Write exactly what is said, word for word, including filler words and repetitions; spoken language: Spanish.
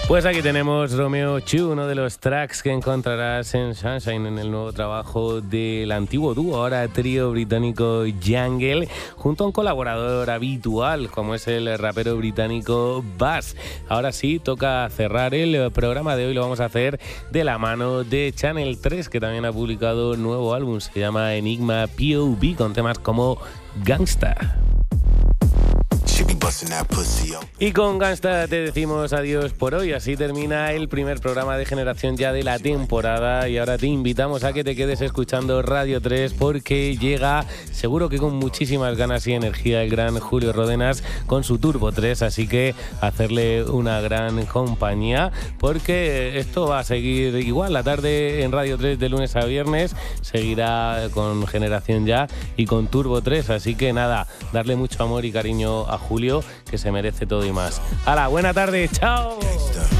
Pues aquí tenemos Romeo Chu, uno de los tracks que encontrarás en Sunshine, en el nuevo trabajo del antiguo dúo, ahora trío británico Jungle, junto a un colaborador habitual como es el rapero británico Bas. Ahora sí, toca cerrar el programa de hoy, lo vamos a hacer de la mano de Channel tres, que también ha publicado un nuevo álbum, se llama Enigma P O V, con temas como Gangsta. Y con Gangsta te decimos adiós por hoy. Así termina el primer programa de Generación Ya de la temporada. Y ahora te invitamos a que te quedes escuchando Radio tres, porque llega, seguro que con muchísimas ganas y energía, el gran Julio Ródenas con su Turbo tres. Así que hacerle una gran compañía, porque esto va a seguir igual. La tarde en Radio tres de lunes a viernes seguirá con Generación Ya y con Turbo tres. Así que nada, darle mucho amor y cariño a Julio, que se merece todo y más. ¡Hala, buena tarde! ¡Chao!